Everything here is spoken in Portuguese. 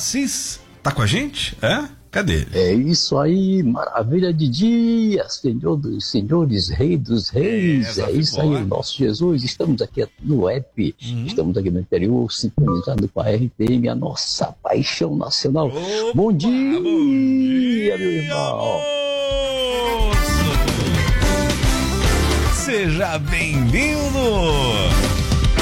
Assis tá com a gente? Cadê ele? É isso aí, maravilha de dia, Senhor dos senhores, Rei dos reis, é isso aí, nosso Jesus. Estamos aqui no app, estamos aqui no interior, sintonizado com a RPM, a nossa paixão nacional. Opa, bom dia, meu irmão. Moço. Seja bem-vindo.